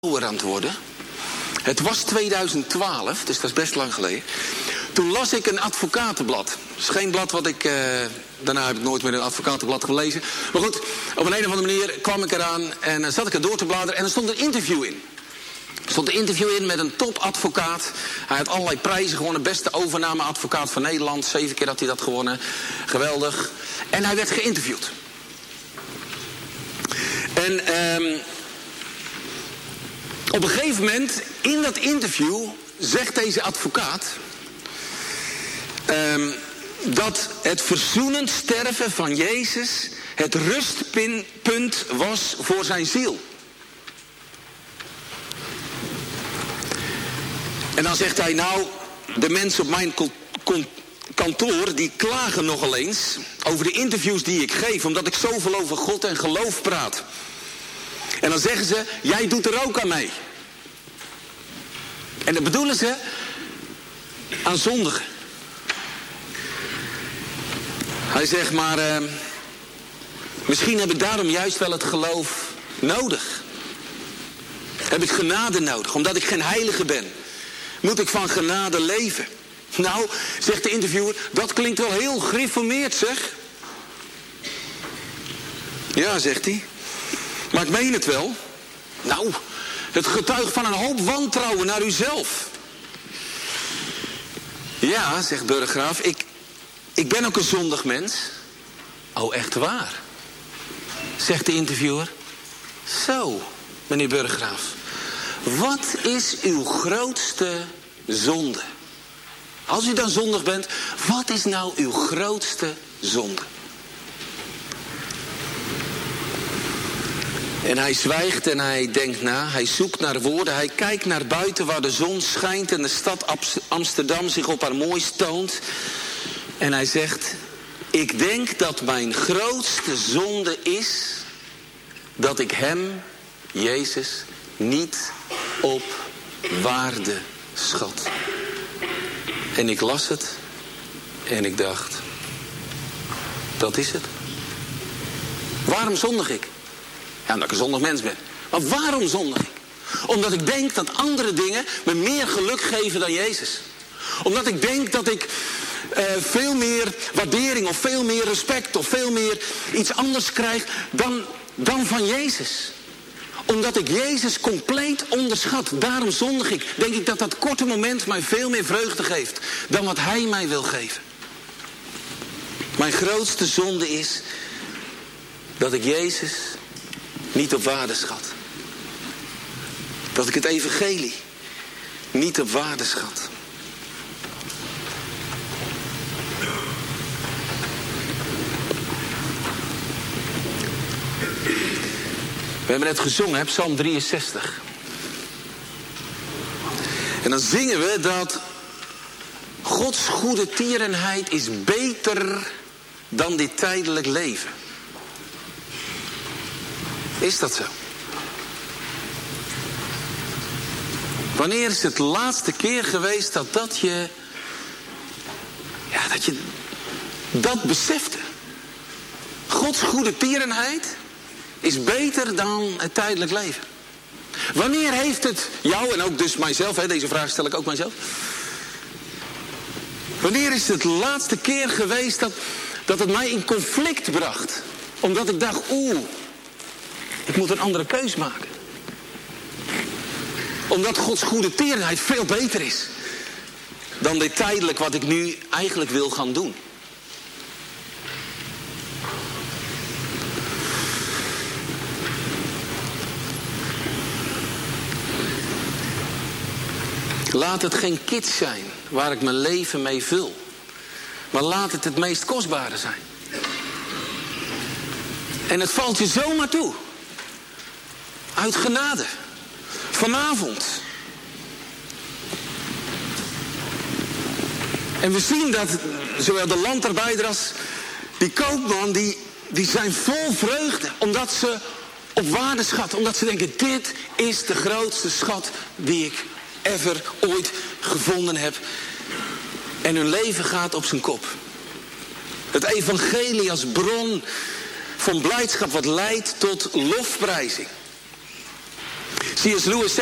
ouder aan het worden. Het was 2012, dus dat is best lang geleden. Toen las ik een advocatenblad. Het is geen blad wat ik... daarna heb ik nooit meer een advocatenblad gelezen. Maar goed, op een of andere manier kwam ik eraan en zat ik er door te bladeren en er stond een interview in. Er stond een interview in met een topadvocaat. Hij had allerlei prijzen gewonnen. Beste overnameadvocaat van Nederland. 7 keer had hij dat gewonnen. Geweldig. En hij werd geïnterviewd. En op een gegeven moment in dat interview zegt deze advocaat dat het verzoenend sterven van Jezus het rustpunt was voor zijn ziel. En dan zegt hij, nou, de mensen op mijn kantoor die klagen nogal eens over de interviews die ik geef, omdat ik zoveel over God en geloof praat. En dan zeggen ze, jij doet er ook aan mee. En dat bedoelen ze aan zondigen. Hij zegt maar, misschien heb ik daarom juist wel het geloof nodig. Heb ik genade nodig, omdat ik geen heilige ben. Moet ik van genade leven? Nou, zegt de interviewer, dat klinkt wel heel gereformeerd, zeg. Ja, zegt hij. Maar ik meen het wel. Nou, het getuigt van een hoop wantrouwen naar uzelf. Ja, zegt Burggraaf, ik ben ook een zondig mens. Oh, echt waar? Zegt de interviewer. Zo, meneer Burggraaf. Wat is uw grootste zonde? Als u dan zondig bent, wat is nou uw grootste zonde? En hij zwijgt en hij denkt na, hij zoekt naar woorden. Hij kijkt naar buiten waar de zon schijnt en de stad Amsterdam zich op haar mooist toont. En hij zegt, ik denk dat mijn grootste zonde is dat ik hem, Jezus, niet op waarde schat. En ik las het en ik dacht, dat is het. Waarom zondig ik? Ja, omdat ik een zondig mens ben. Maar waarom zondig ik? Omdat ik denk dat andere dingen me meer geluk geven dan Jezus. Omdat ik denk dat ik veel meer waardering of veel meer respect of veel meer iets anders krijg dan van Jezus. Omdat ik Jezus compleet onderschat. Daarom zondig ik. Denk ik dat dat korte moment mij veel meer vreugde geeft dan wat Hij mij wil geven. Mijn grootste zonde is dat ik Jezus niet op waarde schat. Dat ik het evangelie niet op waarde schat. We hebben net gezongen, hè, Psalm 63. En dan zingen we dat Gods goede tierenheid is beter dan dit tijdelijk leven. Is dat zo? Wanneer is het de laatste keer geweest dat je dat besefte? Gods goede tierenheid is beter dan het tijdelijk leven. Wanneer heeft het jou, en ook dus mijzelf, hè, deze vraag stel ik ook mijzelf. Wanneer is het de laatste keer geweest dat het mij in conflict bracht? Omdat ik dacht, ik moet een andere keus maken. Omdat Gods goede tierenheid veel beter is dan dit tijdelijk wat ik nu eigenlijk wil gaan doen. Laat het geen kitsch zijn waar ik mijn leven mee vul. Maar laat het meest kostbare zijn. En het valt je zomaar toe. Uit genade. Vanavond. En we zien dat zowel de landarbeider als die koopman, die zijn vol vreugde. Omdat ze op waarde schatten. Omdat ze denken, dit is de grootste schat die ik ooit gevonden heb. En hun leven gaat op zijn kop. Het evangelie als bron van blijdschap wat leidt tot lofprijzing. C.S. Lewis